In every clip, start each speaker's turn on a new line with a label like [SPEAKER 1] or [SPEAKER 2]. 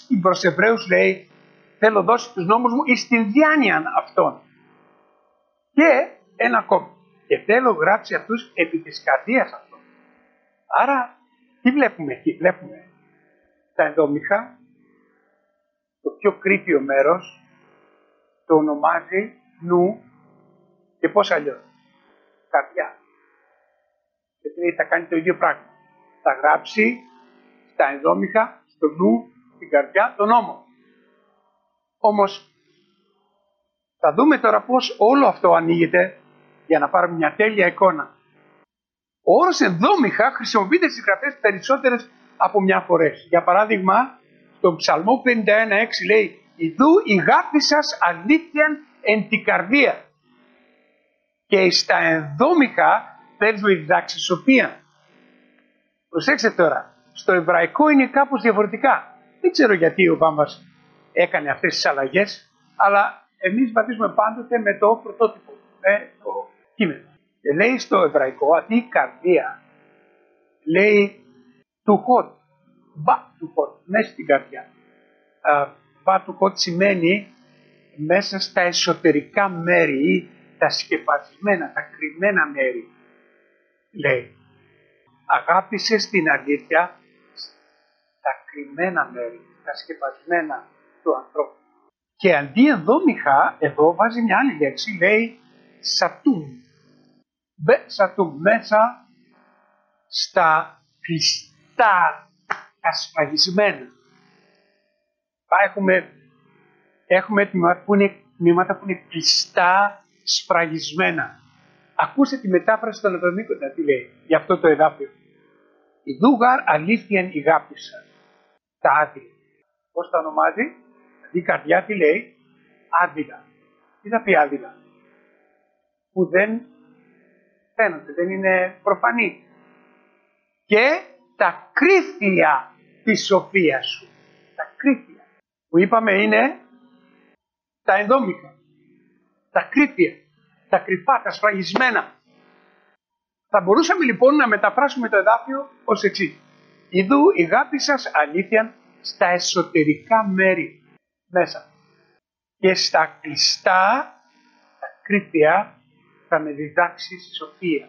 [SPEAKER 1] προς Εβραίους λέει, θέλω δώσει τους νόμους μου εις την διάνοια αυτών. Και ένα ακόμη. Και θέλω γράψει αυτούς επί της καρδίας αυτών. Άρα, τι βλέπουμε εκεί? Βλέπουμε τα ενδόμηχα, το πιο κρίτιο μέρος, το ονομάζει νου και πώς αλλιώς? Καρδιά. Και λέει θα κάνει το ίδιο πράγμα. Θα γράψει στα ενδόμηχα, στο νου, στην καρδιά, τον νόμο. Όμως, θα δούμε τώρα πώς όλο αυτό ανοίγεται για να πάρουμε μια τέλεια εικόνα. Ο όρος ενδόμηχα χρησιμοποιείται στις γραφές περισσότερες από μια φορές. Για παράδειγμα, στον Ψαλμό 51:6 λέει «Ιδού η γάπη σας αλήθειαν εν την καρδία». Και στα ενδόμηχα θέλουμε η διδάξισοπία. Προσέξτε τώρα, στο εβραϊκό είναι κάπως διαφορετικά. Δεν ξέρω γιατί ο Βάμβας έκανε αυτές τις αλλαγές, αλλά εμείς βαδίζουμε πάντοτε με το πρωτότυπο, με το κείμενο. Και λέει στο εβραϊκό, αντί καρδία, λέει του χωτ, μπα του χωτ, μέσα στην καρδιά. Μπα του χωτ σημαίνει μέσα στα εσωτερικά μέρη ή τα σκεπασμένα, τα κρυμμένα μέρη. Λέει, αγάπησε στην αλήθεια τα κρυμμένα μέρη, τα σκεπασμένα του ανθρώπου. Και αντί ενδόμηχα, εδώ βάζει μια άλλη λέξη, λέει σατούμ. Σατούμ, μέσα στα κλειστά, τα σφραγισμένα. Έχουμε τμήματα που είναι κλειστά, σφραγισμένα. Ακούστε τη μετάφραση των Εβδομήκοντα, τι λέει για αυτό το εδάφιο. Η δούγαρ αλήθειαν η γάπησα. Τα άδεια. Πώς τα ονομάζει? Η καρδιά τι λέει? Άδειλα. Τι θα πει άδειλα? Που δεν φαίνονται, δεν είναι προφανή. Και τα κρύφια της σοφίας σου. Τα κρύφια. Που είπαμε είναι τα ενδόμηχα. Τα κρύφια. Τα κρυφά, τα σφραγισμένα. Θα μπορούσαμε λοιπόν να μεταφράσουμε το εδάφιο ως εξής. Ιδού η γάπη σας αλήθεια στα εσωτερικά μέρη μέσα. Και στα κλειστά, τα κρύφια, θα με διδάξει σοφία.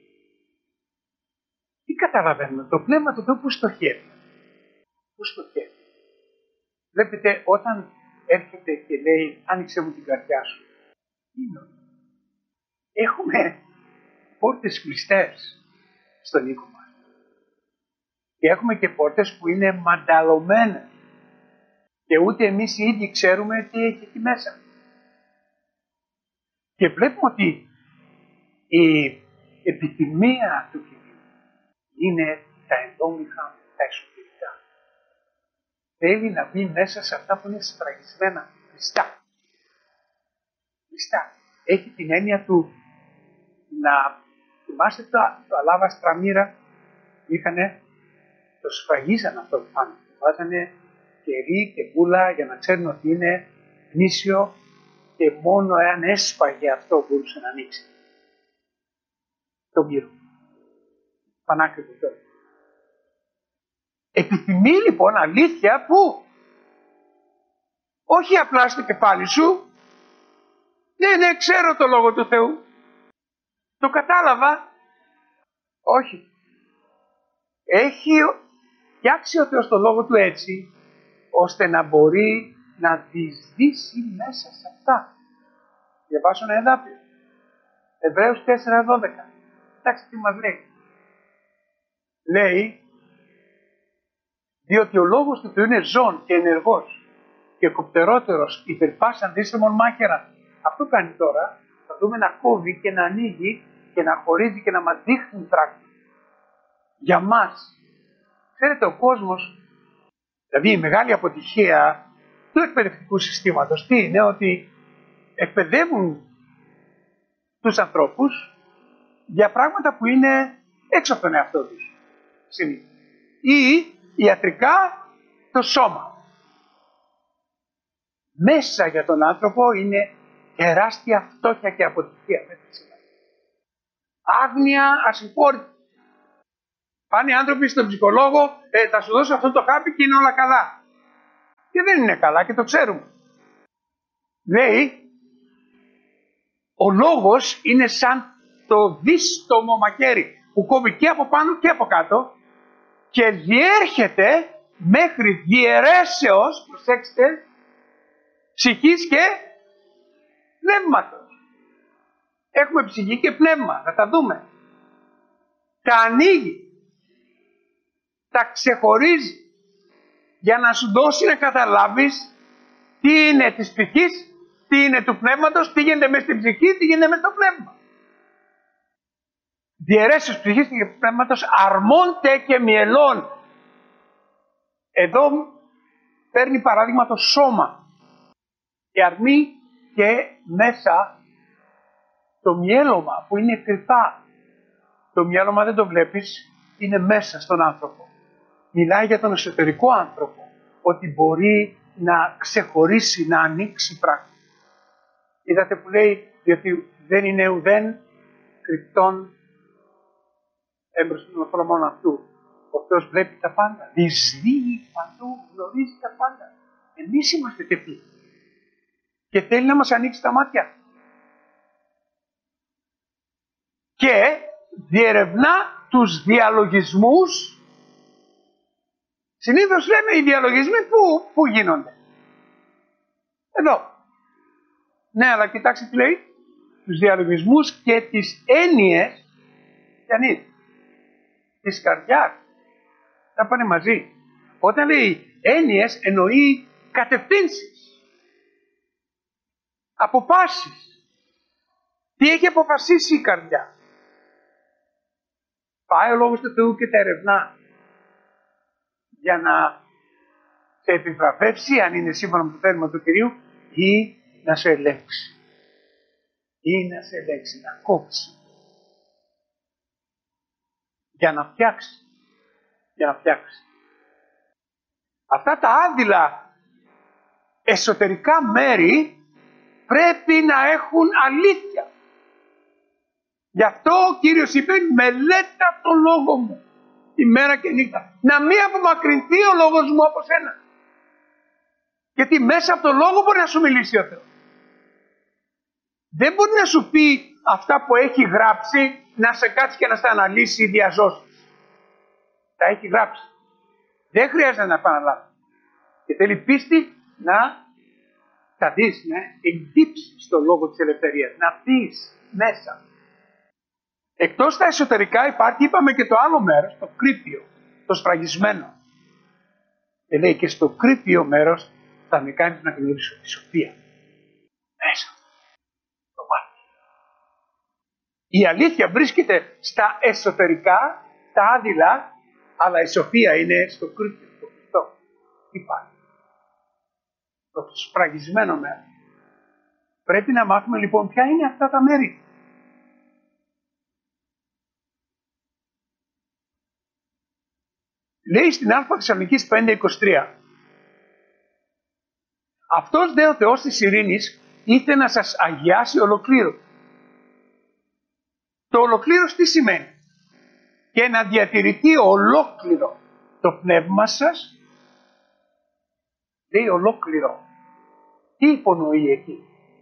[SPEAKER 1] Τι καταλαβαίνουμε? Το πνεύμα του Θεού που στοχεύει. Πού στοχεύει? Βλέπετε όταν έρχεται και λέει άνοιξε μου την καρδιά σου. Τι είναι? Έχουμε πόρτες κλειστές στον οίκο μας. Και έχουμε και πόρτες που είναι μανταλωμένες. Και ούτε εμείς οι ίδιοι ξέρουμε τι έχει εκεί μέσα. Και βλέπουμε ότι η επιθυμία του Κυρίου είναι τα ενδόμηχα, τα εσωτερικά. Θέλει να μπει μέσα σε αυτά που είναι σφραγισμένα, κλειστά. Κλειστά. Έχει την έννοια του να θυμάστε το αλάβαστρα μοίρα είχανε, το σφραγίζαν αυτό πάνω. Βάζανε κερί και μπούλα για να ξέρουν ότι είναι γνήσιο και μόνο εάν έσπαγε αυτό μπορούσε να ανοίξει. Το μύρο. Πανάκριβο τώρα. Επιθυμεί λοιπόν αλήθεια που όχι απλά στο κεφάλι σου. Ναι, ξέρω το λόγο του Θεού. Το κατάλαβα. Όχι. Έχει φτιάξει ο Θεός το λόγο του έτσι, ώστε να μπορεί να διεισδύσει μέσα σε αυτά. Διαβάσω ένα εδάφιο. Εβραίους 4:12. Κοιτάξτε τι μας λέει. Λέει, διότι ο λόγος του Θεού είναι ζών και ενεργός και κοπτερότερος υπερπάσαν δύσεμον μάχαιρα. Αυτό κάνει τώρα. Θα δούμε να κόβει και να ανοίγει και να χωρίζει και να μας δείχνει πράγματα. Για μας. Ξέρετε, ο κόσμος, δηλαδή η μεγάλη αποτυχία του εκπαιδευτικού συστήματος, τι είναι? Ότι εκπαιδεύουν τους ανθρώπους για πράγματα που είναι έξω από τον εαυτό τους. Ή ιατρικά το σώμα. Μέσα για τον άνθρωπο είναι τεράστια φτώχεια και αποτυχία. Άγνοια ασυγχώρητη. Πάνε οι άνθρωποι στον ψυχολόγο, θα σου δώσω αυτό το χάπι και είναι όλα καλά. και δεν είναι καλά και το ξέρουμε. Λέει, ο λόγος είναι σαν το δίστομο μακέρι που κόβει και από πάνω και από κάτω και διέρχεται μέχρι διαιρέσεως, προσέξτε, ψυχής και πνεύματος. Έχουμε ψυχή και πνεύμα, θα τα δούμε. Τα ανοίγει, τα ξεχωρίζει για να σου δώσει να καταλάβεις τι είναι της ψυχής, τι είναι του πνεύματος, τι γίνεται μες στην ψυχή, τι γίνεται μες στο πνεύμα. Διαιρέσεις ψυχής και πνεύματος αρμόνται και μυελών. Εδώ παίρνει παράδειγμα το σώμα και αρμεί και μέσα το μυέλωμα που είναι κρυφά. Το μυέλωμα δεν το βλέπεις, είναι μέσα στον άνθρωπο. Μιλάει για τον εσωτερικό άνθρωπο, ότι μπορεί να ξεχωρίσει, να ανοίξει πράγματα. Είδατε που λέει, διότι δεν είναι ουδέν κρυπτόν έμπρος των οφρόμων αυτού. Ο Θεός βλέπει τα πάντα, δυσδύει παντού, γνωρίζει τα πάντα. Εμείς είμαστε τεφλοί και θέλει να μας ανοίξει τα μάτια. Και διερευνά τους διαλογισμούς. Συνήθως λέμε οι διαλογισμοί πού γίνονται. Εδώ. Ναι, αλλά κοιτάξτε τι λέει. Τους διαλογισμούς και τις έννοιες της καρδιάς. Θα πάνε μαζί. Όταν λέει έννοιες εννοεί κατευθύνσεις. Αποφάσεις. Τι έχει αποφασίσει η καρδιά. Πάει ο Λόγος του Θεού και τα ερευνά για να σε επιβραβεύσει, αν είναι σύμφωνα με το θέλημα του Κυρίου, ή να σε ελέγξει. Ή να σε ελέγξει, να κόψει. Για να φτιάξει. Για να φτιάξει. Αυτά τα άδειλα εσωτερικά μέρη πρέπει να έχουν αλήθεια. Γι' αυτό ο Κύριος είπε, μελέτα το λόγο μου ημέρα και νύχτα. Να μην απομακρυνθεί ο λόγος μου από σένα. Γιατί μέσα από το λόγο μπορεί να σου μιλήσει ο Θεός. Δεν μπορεί να σου πει αυτά που έχει γράψει, να σε κάτσει και να στα αναλύσει ή διαζώσεις. Τα έχει γράψει. Δεν χρειάζεται να επαναλάβει. Και θέλει πίστη να τα δεις, να εγγύψεις στο λόγο της ελευθερίας. Να δεις μέσα. Εκτός τα εσωτερικά υπάρχει, είπαμε, και το άλλο μέρος, το κρύπιο, το σφραγισμένο. Και λέει και στο κρύπιο μέρος θα με κάνεις να γνωρίσω τη σοφία. Μέσα. Το μάτι. Η αλήθεια βρίσκεται στα εσωτερικά, στα άδειλα, αλλά η σοφία είναι στο κρύπιο, στο Χριστό. Υπάρχει. Το σφραγισμένο μέρος. Πρέπει να μάθουμε λοιπόν ποια είναι αυτά τα μέρη. Λέει στην Α Θεσσαλονικής 5:23. Αυτός δε ο Θεός της ειρήνης ήθελε να σας αγιάσει ολοκλήρω. Το ολοκλήρως τι σημαίνει? Και να διατηρηθεί ολόκληρο το πνεύμα σας. Λέει ολόκληρο. Τι υπονοεί εκεί?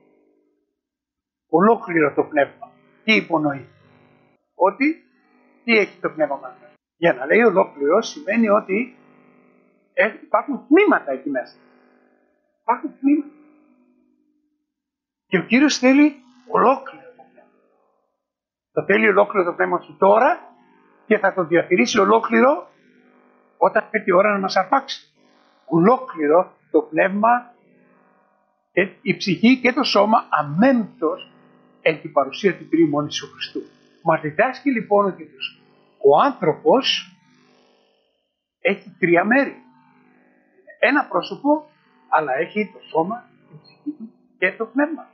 [SPEAKER 1] Ολόκληρο το πνεύμα. Τι υπονοεί? Ότι τι έχει το πνεύμα μας? Για να λέει ολόκληρο σημαίνει ότι υπάρχουν τμήματα εκεί μέσα. Υπάρχουν τμήματα. Και ο Κύριος θέλει ολόκληρο το πνεύμα. Το θέλει ολόκληρο το πνεύμα σου τώρα και θα το διατηρήσει ολόκληρο όταν έρθει η ώρα να μας αρπάξει. Ολόκληρο το πνεύμα, η ψυχή και το σώμα αμέμπτος έχει παρουσία του Τρίου Μόνης του Χριστού. Μας διδάσκει λοιπόν ότι ο άνθρωπος έχει τρία μέρη. Ένα πρόσωπο, αλλά έχει το σώμα, την ψυχή του και το πνεύμα.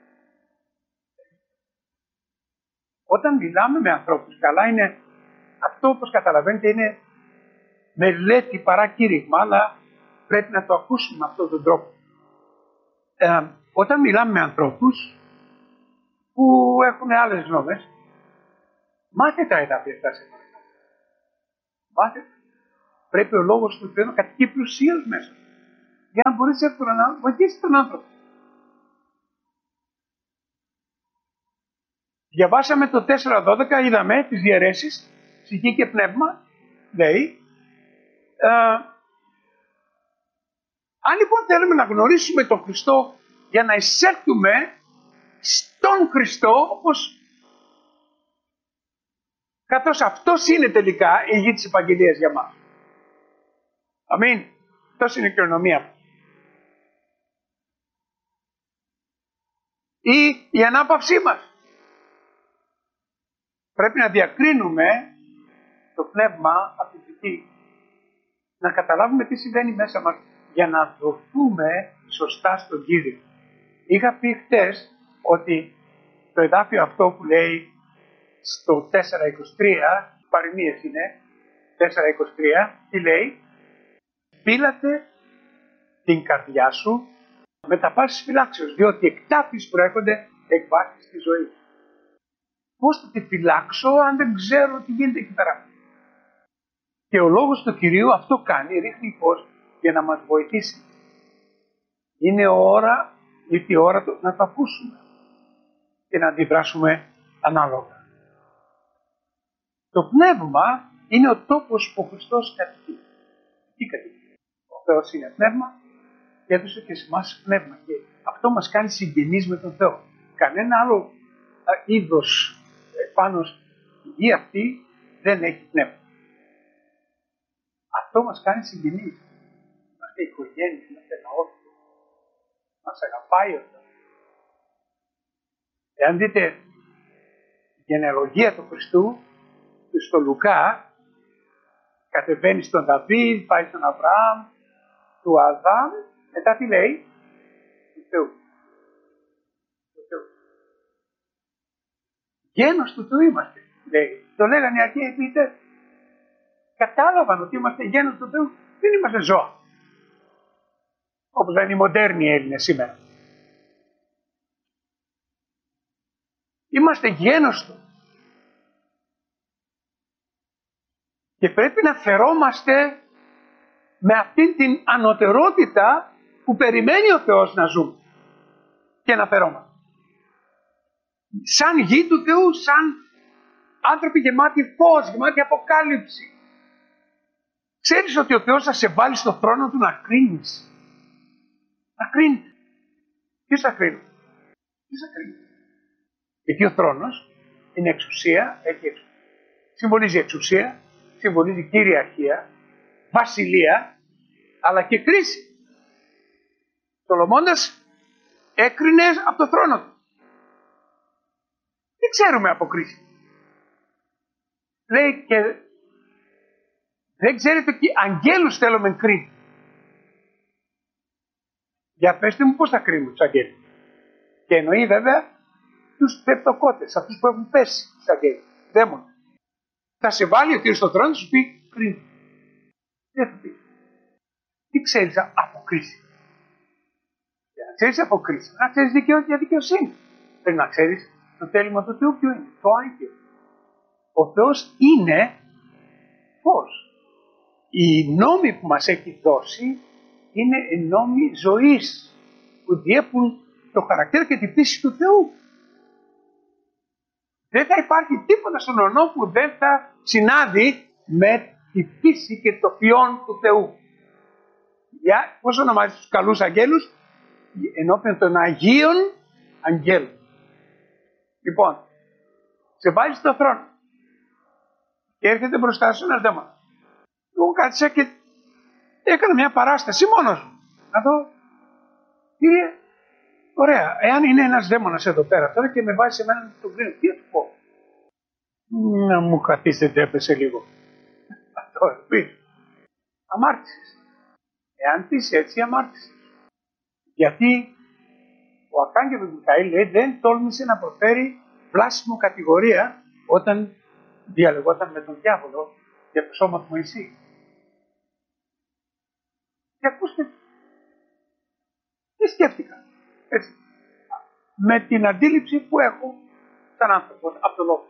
[SPEAKER 1] Όταν μιλάμε με ανθρώπους, καλά είναι, αυτό όπως καταλαβαίνετε είναι μελέτη παρά κήρυγμα, αλλά πρέπει να το ακούσουμε με αυτόν τον τρόπο. Όταν μιλάμε με ανθρώπους που έχουν άλλες γνώμες, μάθε τα εδάφια αυτά σε παρακαλώ. Μάθε. Πρέπει ο λόγος του Θεού να κατοικεί πλουσίως μέσα. για να μπορέσει εύκολα να βοηθήσει τον άνθρωπο. Διαβάσαμε το 4.12, είδαμε τις διαιρέσεις, ψυχή και πνεύμα, λέει. Αν λοιπόν θέλουμε να γνωρίσουμε τον Χριστό για να εισέλθουμε στον Χριστό, καθώς αυτός είναι τελικά η γη της Επαγγελίας για μας. Αμήν. Αυτός είναι η κληρονομία. Ή η ανάπαυσή μας. Πρέπει να διακρίνουμε το πνεύμα από την ψυχή. Να καταλάβουμε τι συμβαίνει μέσα μας για να δοθούμε σωστά στον Κύριο. Είχα πει χτες ότι το εδάφιο αυτό που λέει στο 4.23, παροιμίες είναι, 4.23, τι λέει? Πήλατε την καρδιά σου με τα πάσης φυλάξεως, διότι εκτάφεις προέρχονται εκ βάσης της ζωής. Πώς θα τη φυλάξω αν δεν ξέρω τι γίνεται εκεί πέρα? Και ο λόγος του Κυρίου αυτό κάνει, ρίχνει φως για να μας βοηθήσει. Είναι ώρα, ήρθε η ώρα να το ακούσουμε και να αντιδράσουμε ανάλογα. Το πνεύμα είναι ο τόπος που ο Χριστός κατοικεί. Τι κατοικεί? Ο Θεός είναι πνεύμα και έδωσε και σε εμάς πνεύμα. Και αυτό μας κάνει συγγενείς με τον Θεό. Κανένα άλλο είδος πάνω στη γη αυτή δεν έχει πνεύμα. Αυτό μας κάνει συγγενείς. Είμαστε οικογένειες, είμαστε λαός. Μας αγαπάει ο Θεός. Εάν δείτε τη γενεαλογία του Χριστού, στο Λουκά, κατεβαίνει στον Δαβίδ, πάει στον Αβραάμ, του Αδάμ, μετά τι λέει? Του Θεού. Γένος του Θεού είμαστε, λέει. Το λέγανε οι αρχαίοι ποιητές. Κατάλαβαν ότι είμαστε γένος του Θεού, δεν είμαστε ζώα. Όπως λένε οι μοντέρνοι Έλληνες σήμερα. Είμαστε γένος του. Και πρέπει να φερόμαστε με αυτήν την ανωτερότητα που περιμένει ο Θεός να ζούμε και να φερόμαστε. Σαν γη του Θεού, σαν άνθρωποι γεμάτοι φως, γεμάτοι αποκάλυψη. Ξέρεις ότι ο Θεός θα σε βάλει στο θρόνο του να κρίνεις. Να κρίνεις. Ποιος θα κρίνει? Ποιος θα κρίνει? Γιατί ο θρόνος είναι εξουσία, έχει εξουσία. Συμβολίζει εξουσία, συμβολίζει κυριαρχία, βασιλεία, αλλά και κρίση. Σολομώντας έκρινε από το θρόνο του. Τι ξέρουμε από κρίση? Λέει και δεν ξέρετε ότι αγγέλους θέλω μεν κρίνει. Για πέστε μου πώς θα κρίνουν τους αγγέλους. Και εννοεί βέβαια τους πεπτοκότες, αυτούς που έχουν πέσει τους αγγέλους, δαίμονες. Θα σε βάλει ο Κύριος στον θρόνο, σου πει κρίνει. Δεν θα πει. Τι ξέρεις από κρίση? Για να ξέρεις από κρίση, να ξέρεις για δικαιοσύνη. Πρέπει να ξέρεις το τέλημα του Θεού ποιο είναι? Το άγγελο. Ο Θεός είναι φως. Οι νόμοι που μας έχει δώσει είναι νόμοι ζωής που διέπουν το χαρακτήρα και τη φύση του Θεού. Δεν θα υπάρχει τίποτα στον ουρανό που δεν θα συνάδει με τη φύση και το ποιόν του Θεού. Πώς ονομάζει τους καλούς αγγέλους? Ενώπιον των Αγίων Αγγέλων. Λοιπόν, σε βάζει στο θρόνο και έρχεται μπροστά σου ένας δαίμονας. Εγώ κάτσα και έκανα μια παράσταση μόνος μου. Να δω, κύριε, ωραία, εάν είναι ένας δαίμονας εδώ πέρα τώρα και με βάζει σε μένα να τον κρίνω, τι θα του πω? Να μου καθίσετε, έπεσε λίγο. Αυτό πει. Αμάρτησες. Εάν πεις έτσι, αμάρτησες. Γιατί ο Αρχάγγελος Μιχαήλ λέει δεν τόλμησε να προφέρει βλάσιμο κατηγορία όταν διαλεγόταν με τον διάβολο για το σώμα του Μωυσή. Και ακούστε, τι σκέφτηκα, έτσι, με την αντίληψη που έχω σαν άνθρωπος από το λόγο.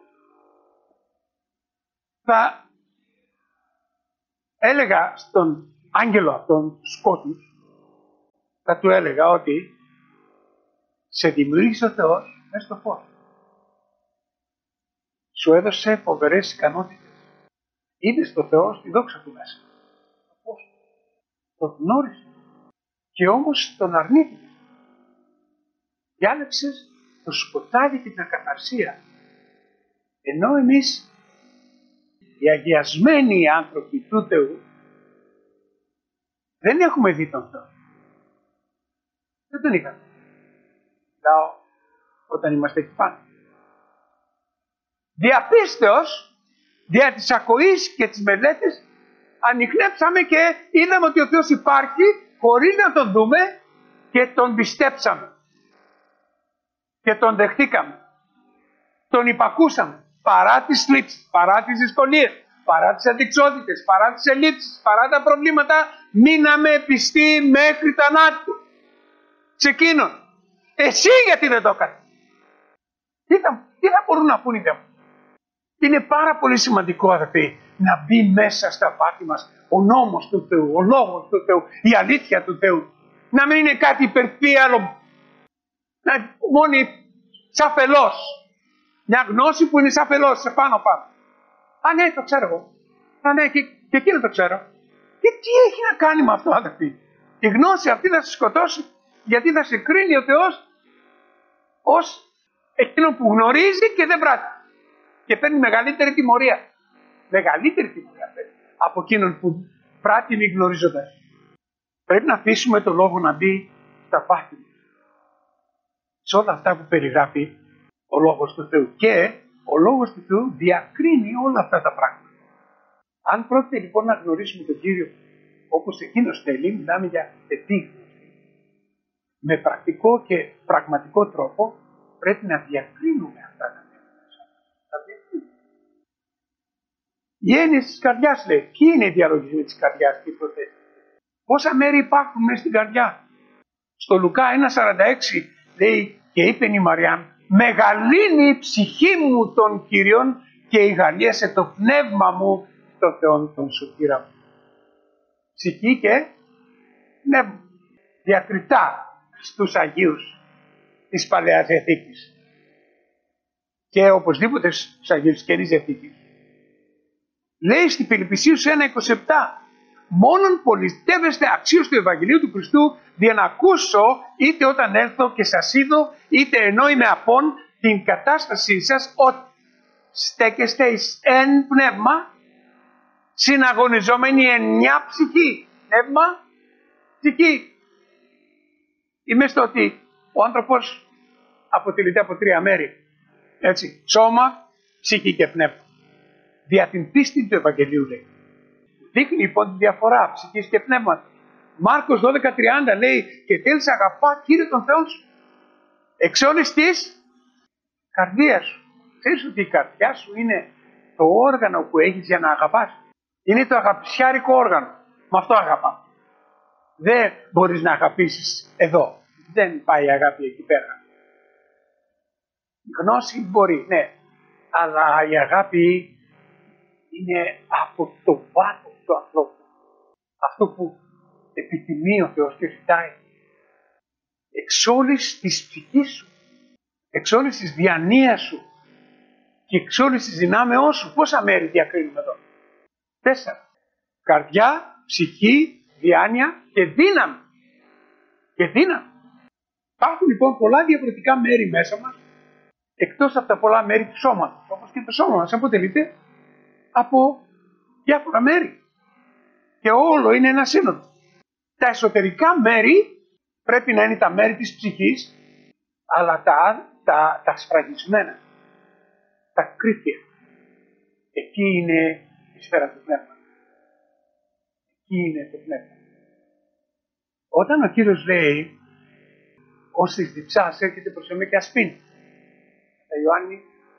[SPEAKER 1] Θα έλεγα στον άγγελο αυτόν του σκότους, θα του έλεγα ότι σε δημιούργησε ο Θεός μέσα στο φως. Σου έδωσε φοβερές ικανότητες. Είδες το Θεό στη δόξα του μέσα. Πώς? Τον γνώρισε. Και όμως τον αρνήθηκε. Διάλεξες το σκοτάδι και την ακαθαρσία. Ενώ εμείς, οι αγιασμένοι άνθρωποι του Θεού, δεν έχουμε δει τον Θεό. Δεν τον είχαμε. Μιλάω όταν είμαστε εκεί πάνω. Διαπίστεως, δια της ακοής και της μελέτης, ανιχνεύσαμε και είδαμε ότι ο Θεός υπάρχει χωρίς να τον δούμε και τον πιστέψαμε. Και τον δεχτήκαμε. Τον υπακούσαμε. Παρά τις θλίψεις, παρά τις δυσκολίες, παρά τις αντιξότητες, παρά τις ελλείψεις, παρά τα προβλήματα, μείναμε πιστοί μέχρι θανάτου. Σε εκείνον. Εσύ γιατί δεν το έκανες? Τι θα μπορούν να πούν οι δαίμονες? Είναι πάρα πολύ σημαντικό, αδερφοί, να μπει μέσα στα πάθη μας ο νόμος του Θεού, ο λόγος του Θεού, η αλήθεια του Θεού. Να μην είναι κάτι υπερφύαλο, μόνοι σαφελός. Μια γνώση που είναι σαφελός, σε πάνω. Α, ναι, το ξέρω εγώ. Α, ναι, και εκείνο το ξέρω. Και τι έχει να κάνει με αυτό, αδερφοί? Η γνώση αυτή θα σε σκοτώσει, γιατί θα σε κρίνει ο Θεός ως εκείνο που γνωρίζει και δεν πράττει. Και παίρνει μεγαλύτερη τιμωρία. Μεγαλύτερη τιμωρία από εκείνον που πράττει μη γνωρίζοντας. Πρέπει να αφήσουμε το λόγο να μπει στα πάθη μας. Σε όλα αυτά που περιγράφει ο λόγος του Θεού. Και ο λόγος του Θεού διακρίνει όλα αυτά τα πράγματα. Αν πρόκειται λοιπόν να γνωρίσουμε τον Κύριο όπως εκείνος θέλει, μιλάμε για επίγνωση. Με πρακτικό και πραγματικό τρόπο πρέπει να διακρίνουμε αυτά τα μέσα. Οι έννοιες της καρδιάς, λέει. Ποιοι είναι οι διαλογισμοί της καρδιάς και οι προθέσεις? Πόσα μέρη υπάρχουν μέσα στην καρδιά? Στο Λουκά 1,46 λέει, και είπε η Μαριάμ, μεγαλύνει η ψυχή μου των Κύριων και ηγαλίασε το πνεύμα μου στο Θεόν τον σωτήρα μου. Ψυχή και πνεύμα. Διακριτά στους Αγίους της Παλαιάς Διαθήκης. Και οπωσδήποτε στους Αγίους της Καινής Διαθήκης. Λέει στη Φιλιππισίους 1,27, μόνον πολιτεύεστε αξίως του Ευαγγελίου του Χριστού, για να ακούσω είτε όταν έλθω και σας είδω, είτε ενώ είμαι απόν, την κατάστασή σας, ότι στέκεστε εις εν πνεύμα, συναγωνιζόμενοι εν μια ψυχή. Πνεύμα, ψυχή. Είμαι στο ότι ο άνθρωπος αποτελείται από τρία μέρη. Έτσι, σώμα, ψυχή και πνεύμα. Δια την πίστη του Ευαγγελίου, λέει. Δείχνει λοιπόν τη διαφορά ψυχής και πνεύματος. Μάρκος 12,30 λέει, και τέλος αγαπά Κύριε τον Θεό σου εξ όλης της καρδίας σου. Ξέρεις ότι η καρδιά σου είναι το όργανο που έχεις για να αγαπάς. Είναι το αγαπησιάρικο όργανο. Με αυτό αγαπά. Δεν μπορείς να αγαπήσεις εδώ. Δεν πάει η αγάπη εκεί πέρα. Η γνώση μπορεί, ναι. Αλλά η αγάπη είναι από το βάθος του ανθρώπου. Αυτό που επιθυμεί ο Θεός και ζητάει. Εξ όλης της ψυχής σου, εξ όλης της διανοίας σου και εξ όλης της δυνάμεώς σου. Πόσα μέρη διακρίνουμε εδώ? 4. Καρδιά, ψυχή, διάνοια και δύναμη. Και δύναμη. Υπάρχουν λοιπόν πολλά διαφορετικά μέρη μέσα μας, εκτός από τα πολλά μέρη του σώματος. Όπως και το σώμα μας αποτελείται από διάφορα μέρη. Και όλο είναι ένα σύνολο. Τα εσωτερικά μέρη πρέπει να είναι τα μέρη της ψυχής, αλλά τα σφραγισμένα, τα κρύφια. Εκεί είναι η σφαίρα του πνεύματος. Εκεί είναι το πνεύμα. Όταν ο Κύριος λέει, ως της διψάς έρχεται προς εμέ και ασπίνει. Τα Ιωάννη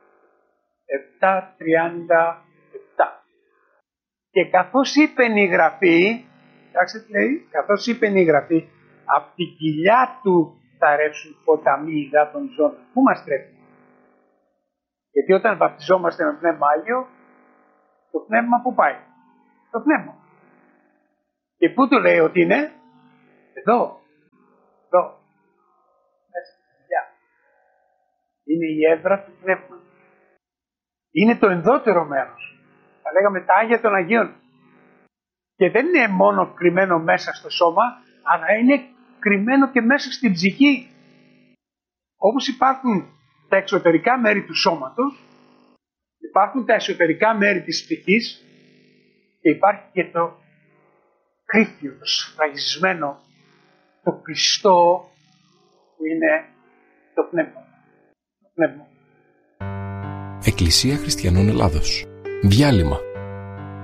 [SPEAKER 1] 7:37. Και καθώς είπεν η Γραφή, κοιτάξτε τι λέει, καθώς είπεν η Γραφή, από την κοιλιά του θα ρεύσουν ποταμοί υδάτων ζώων. Πού μας τρέφει? Γιατί όταν βαπτιζόμαστε με πνεύμα Άγιο, το πνεύμα πού πάει? Το πνεύμα. Και πού του λέει ότι είναι? Εδώ. Εδώ. Μέσα στη καρδιά. Είναι η έδρα του Πνεύματος. Είναι το ενδότερο μέρος. Θα λέγαμε τα Άγια των Αγίων. Και δεν είναι μόνο κρυμμένο μέσα στο σώμα, αλλά είναι κρυμμένο και μέσα στην ψυχή. Όπως υπάρχουν τα εξωτερικά μέρη του σώματος, υπάρχουν τα εσωτερικά μέρη της ψυχής και υπάρχει και το κρύφιο, το σφραγισμένο, το κλειστό που είναι το πνεύμα. Το πνεύμα.
[SPEAKER 2] Εκκλησία Χριστιανών Ελλάδος. Διάλειμμα.